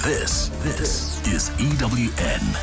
This is EWN.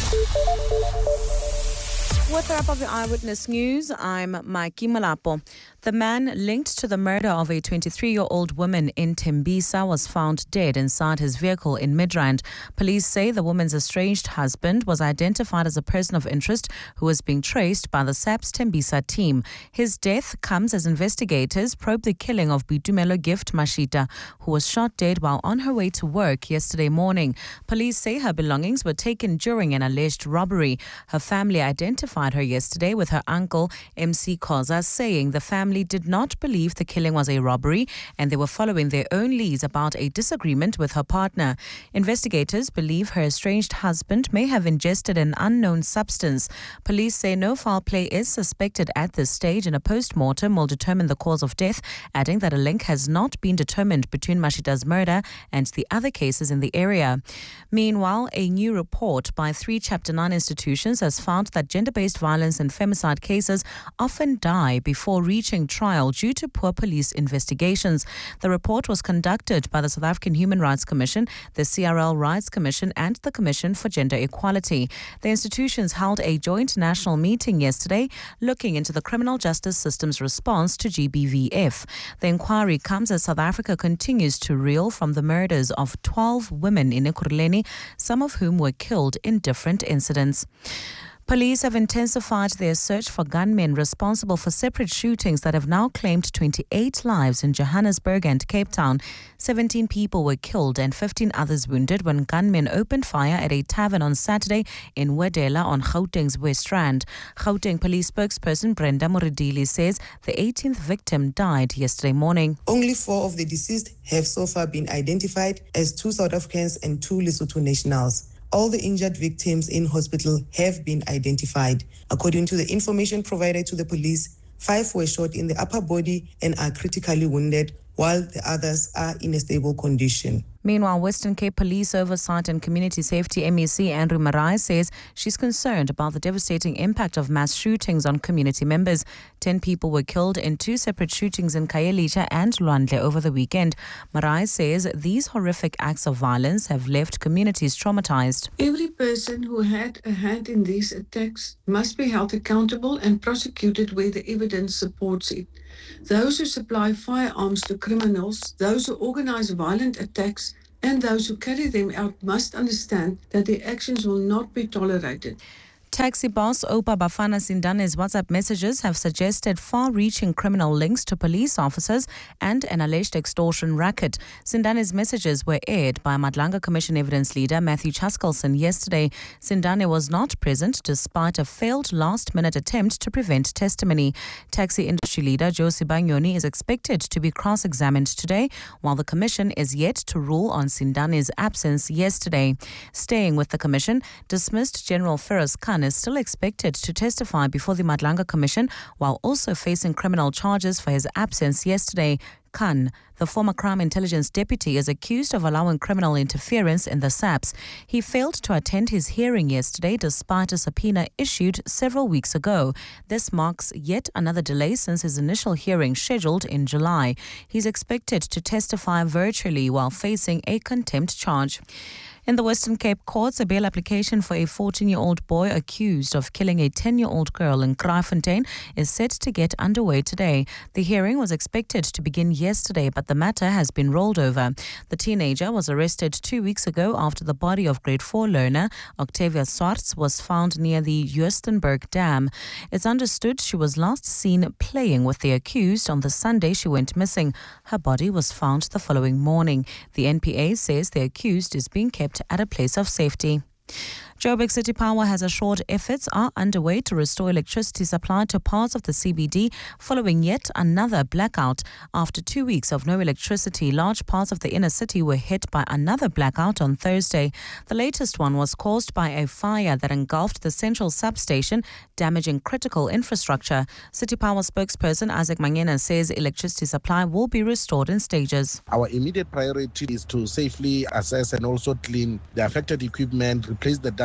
With the wrap of your Eyewitness News, I'm Mikey Malapo. The man linked to the murder of a 23-year-old woman in Tembisa was found dead inside his vehicle in Midrand. Police say the woman's estranged husband was identified as a person of interest who was being traced by the SAPS Tembisa team. His death comes as investigators probe the killing of Bitumelo Gift Mashita, who was shot dead while on her way to work yesterday morning. Police say her belongings were taken during an alleged robbery. Her family identified her yesterday with her uncle, MC Koza, saying the family did not believe the killing was a robbery and they were following their own leads about a disagreement with her partner. Investigators believe her estranged husband may have ingested an unknown substance. Police say no foul play is suspected at this stage and a post-mortem will determine the cause of death, adding that a link has not been determined between Mashita's murder and the other cases in the area. Meanwhile, a new report by 3 Chapter 9 institutions has found that gender-based violence and femicide cases often die before reaching trial due to poor police investigations. The report was conducted by the South African Human Rights Commission, the CRL Rights Commission and the Commission for Gender Equality. The institutions held a joint national meeting yesterday looking into the criminal justice system's response to GBVF. The inquiry comes as South Africa continues to reel from the murders of 12 women in Ekurhuleni, some of whom were killed in different incidents. Police have intensified their search for gunmen responsible for separate shootings that have now claimed 28 lives in Johannesburg and Cape Town. 17 people were killed and 15 others wounded when gunmen opened fire at a tavern on Saturday in Wedela on Gauteng's West Rand. Gauteng police spokesperson Brenda Moridili says the 18th victim died yesterday morning. Only 4 of the deceased have so far been identified as 2 South Africans and 2 Lesotho nationals. All the injured victims in hospital have been identified. According to the information provided to the police, 5 were shot in the upper body and are critically wounded, while the others are in a stable condition. Meanwhile, Western Cape Police Oversight and Community Safety MEC Andrew Marai says she's concerned about the devastating impact of mass shootings on community members. 10 people were killed in 2 separate shootings in Khayelitsha and Lwandle over the weekend. Marai says these horrific acts of violence have left communities traumatized. Every person who had a hand in these attacks must be held accountable and prosecuted where the evidence supports it. Those who supply firearms to criminals, those who organize violent attacks, and those who carry them out must understand that their actions will not be tolerated. Taxi boss Opa Bafana Sindane's WhatsApp messages have suggested far-reaching criminal links to police officers and an alleged extortion racket. Sindane's messages were aired by Madlanga Commission evidence leader Matthew Chaskelson yesterday. Sindane was not present despite a failed last-minute attempt to prevent testimony. Taxi industry leader Josie Banyoni is expected to be cross-examined today, while the Commission is yet to rule on Sindane's absence yesterday. Staying with the Commission, dismissed General Feroz Khan is still expected to testify before the Madlanga Commission while also facing criminal charges for his absence yesterday. Khan, the former Crime Intelligence Deputy, is accused of allowing criminal interference in the SAPS. He failed to attend his hearing yesterday despite a subpoena issued several weeks ago. This marks yet another delay since his initial hearing scheduled in July. He's expected to testify virtually while facing a contempt charge. In the Western Cape courts, a bail application for a 14-year-old boy accused of killing a 10-year-old girl in Kraaifontein is set to get underway today. The hearing was expected to begin yesterday, but the matter has been rolled over. The teenager was arrested 2 weeks ago after the body of grade 4 learner Octavia Swartz was found near the Joostenburg Dam. It's understood she was last seen playing with the accused on the Sunday she went missing. Her body was found the following morning. The NPA says the accused is being kept at a place of safety. Joburg City Power has assured efforts are underway to restore electricity supply to parts of the CBD following yet another blackout. After 2 weeks of no electricity, large parts of the inner city were hit by another blackout on Thursday. The latest one was caused by a fire that engulfed the central substation, damaging critical infrastructure. City Power spokesperson Isaac Mangena says electricity supply will be restored in stages. Our immediate priority is to safely assess and also clean the affected equipment, replace the damage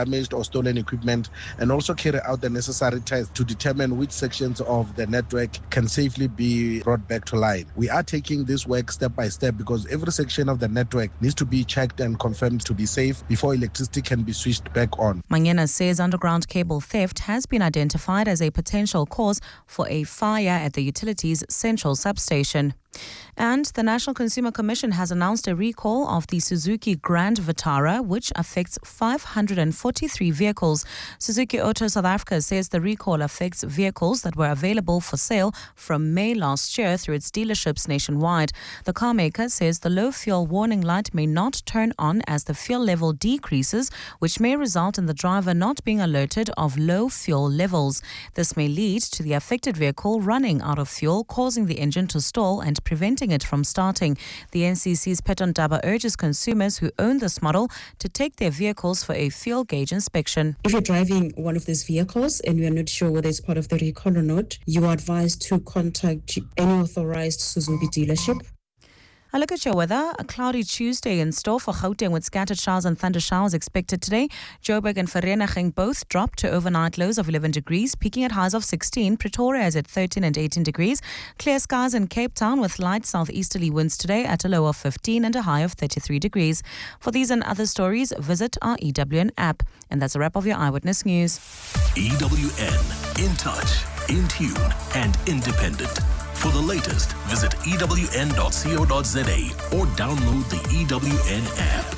damaged or stolen equipment, and also carry out the necessary tests to determine which sections of the network can safely be brought back to line. We are taking this work step by step because every section of the network needs to be checked and confirmed to be safe before electricity can be switched back on. Manyena says underground cable theft has been identified as a potential cause for a fire at the utility's central substation. And the National Consumer Commission has announced a recall of the Suzuki Grand Vitara, which affects 543 vehicles. Suzuki Auto South Africa says the recall affects vehicles that were available for sale from May last year through its dealerships nationwide. The car maker says the low fuel warning light may not turn on as the fuel level decreases, which may result in the driver not being alerted of low fuel levels. This may lead to the affected vehicle running out of fuel, causing the engine to stall and preventing it from starting. The NCC's Peton Daba urges consumers who own this model to take their vehicles for a fuel gauge inspection. If you're driving one of these vehicles and you're not sure whether it's part of the recall or not, you are advised to contact any authorized Suzuki dealership. A look at your weather. A cloudy Tuesday in store for Gauteng with scattered showers and thunder showers expected today. Joburg and Vereeniging both drop to overnight lows of 11 degrees, peaking at highs of 16. Pretoria is at 13 and 18 degrees. Clear skies in Cape Town with light southeasterly winds today at a low of 15 and a high of 33 degrees. For these and other stories, visit our EWN app. And that's a wrap of your Eyewitness News. EWN, in touch, in tune, and independent. For the latest, visit ewn.co.za or download the EWN app.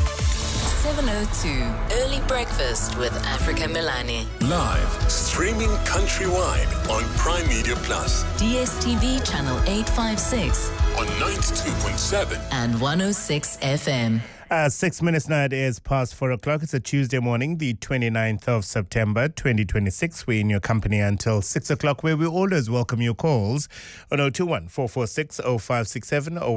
7:02 Early Breakfast with Africa Milani. Live, streaming countrywide on Prime Media Plus. DSTV channel 856 on 92.7 and 106 FM. 6 minutes now, it is past 4 o'clock. It's a Tuesday morning, the 29th of September, 2026. We're in your company until 6 o'clock, where we always welcome your calls on 021-446-0567 or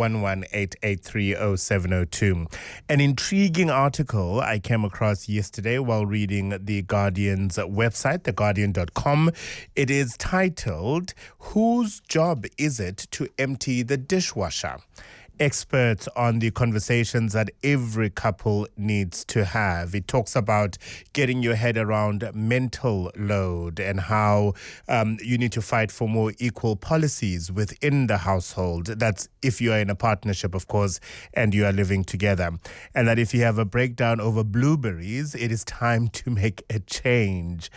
118830702. An intriguing article I came across yesterday while reading The Guardian's website, theguardian.com. It is titled, "Whose Job Is It to Empty the Dishwasher?" Experts on the conversations that every couple needs to have. It talks about getting your head around mental load and how you need to fight for more equal policies within the household. That's if you are in a partnership, of course, and you are living together. And that if you have a breakdown over blueberries, it is time to make a change.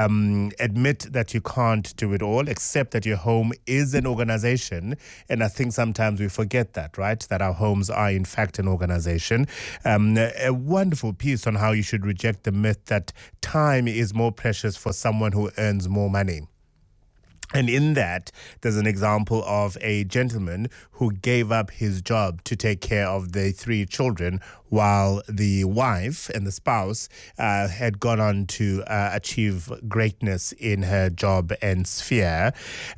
Admit that you can't do it all, accept that your home is an organization. And I think sometimes we forget that, right? That our homes are in fact an organization. A wonderful piece on how you should reject the myth that time is more precious for someone who earns more money. And in that, there's an example of a gentleman who gave up his job to take care of the 3 children while the wife and the spouse had gone on to achieve greatness in her job and sphere.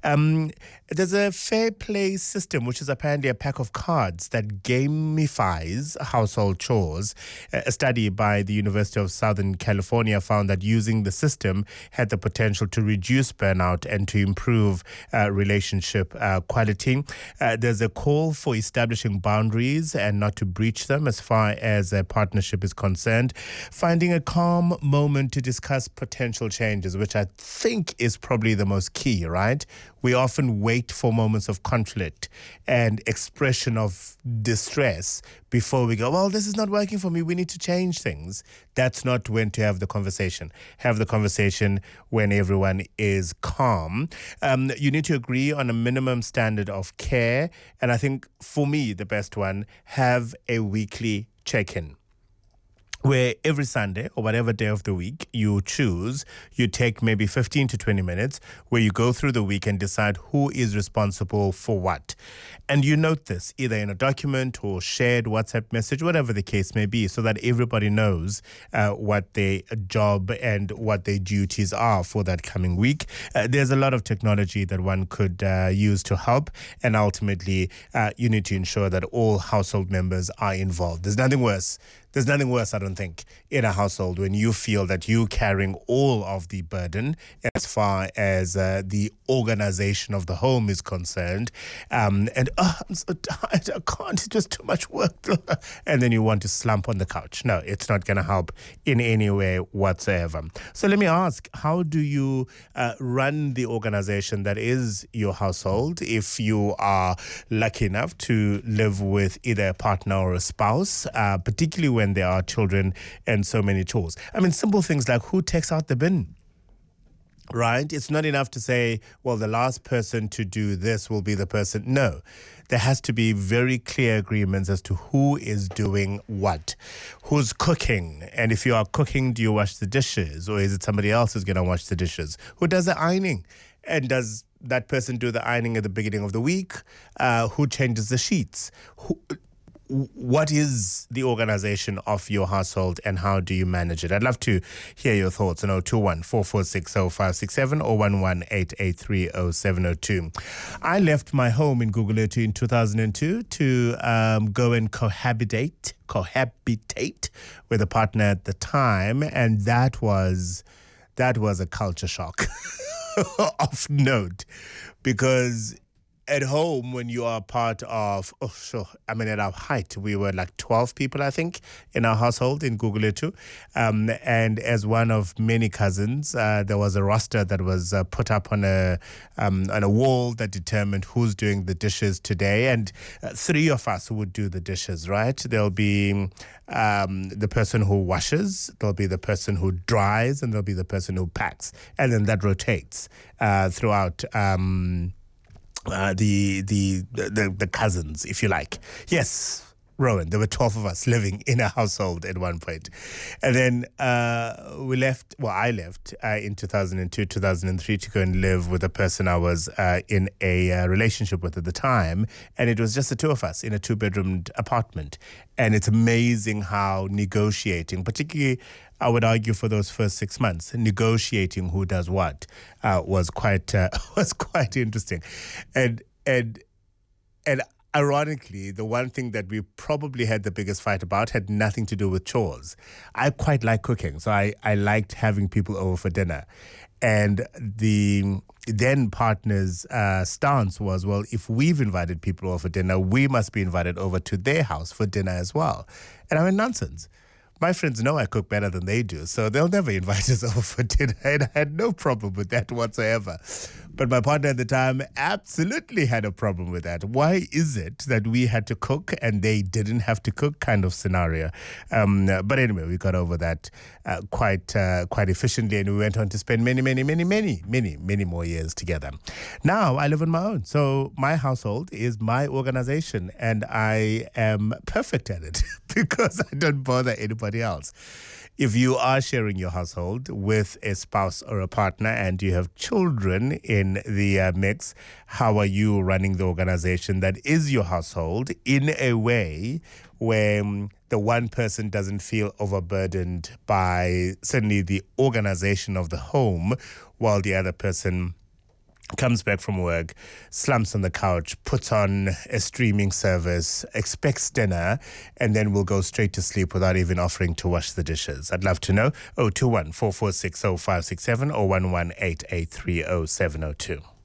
There's a fair play system, which is apparently a pack of cards that gamifies household chores. A study by the University of Southern California found that using the system had the potential to reduce burnout and to improve relationship quality. There's a call for establishing boundaries and not to breach them as far as a partnership is concerned. Finding a calm moment to discuss potential changes, which I think is probably the most key, right? We often wait for moments of conflict and expression of distress before we go, well, this is not working for me, we need to change things. That's not when to have the conversation. Have the conversation when everyone is calm. You need to agree on a minimum standard of care. And I think for me, the best one, have a weekly check-in, where every Sunday or whatever day of the week you choose, you take maybe 15 to 20 minutes where you go through the week and decide who is responsible for what. And you note this either in a document or shared WhatsApp message, whatever the case may be, so that everybody knows what their job and what their duties are for that coming week. There's a lot of technology that one could use to help. And ultimately, you need to ensure that all household members are involved. There's nothing worse There's nothing worse, I don't think, in a household when you feel that you're carrying all of the burden as far as the organization of the home is concerned. I'm so tired, I can't, it's just too much work. And then you want to slump on the couch. No, it's not going to help in any way whatsoever. So let me ask, how do you run the organization that is your household if you are lucky enough to live with either a partner or a spouse, particularly when there are children and so many chores? I mean, simple things like who takes out the bin, right? It's not enough to say, well, the last person to do this will be the person. No, there has to be very clear agreements as to who is doing what, who's cooking. And if you are cooking, do you wash the dishes, or is it somebody else who's going to wash the dishes? Who does the ironing? And does that person do the ironing at the beginning of the week? Who changes the sheets? What is the organization of your household and how do you manage it? I'd love to hear your thoughts on 021-446-0567 or 118-883-0702. I left my home in Gugulethu in 2002 to go and cohabitate with a partner at the time, and that was a culture shock of note, because at home, when you are part of, at our height, we were like 12 people, I think, in our household in Gugulethu. And as one of many cousins, there was a roster that was put up on a wall that determined who's doing the dishes today. And 3 of us would do the dishes, right? There'll be the person who washes, there'll be the person who dries, and there'll be the person who packs. And then that rotates throughout the cousins, if you like. Yes, Rowan, there were 12 of us living in a household at one point. And then I left in 2002, 2003 to go and live with a person I was in a relationship with at the time. And it was just the 2 of us in a 2-bedroomed apartment. And it's amazing how negotiating, particularly I would argue for those first 6 months, negotiating who does what was quite interesting, and ironically, the one thing that we probably had the biggest fight about had nothing to do with chores. I quite like cooking, so I liked having people over for dinner, and the then partner's stance was, well, if we've invited people over for dinner, we must be invited over to their house for dinner as well. And I went, nonsense. My friends know I cook better than they do, so they'll never invite us over for dinner, and I had no problem with that whatsoever. But my partner at the time absolutely had a problem with that. Why is it that we had to cook and they didn't have to cook, kind of scenario? But anyway, we got over that quite efficiently, and we went on to spend many more years together. Now I live on my own, so my household is my organization, and I am perfect at it because I don't bother anybody else. If you are sharing your household with a spouse or a partner and you have children in the mix, how are you running the organization that is your household in a way where the one person doesn't feel overburdened by certainly the organization of the home, while the other person comes back from work, slumps on the couch, puts on a streaming service, expects dinner, and then will go straight to sleep without even offering to wash the dishes? I'd love to know. 021-446-0567 or 118-883-0702.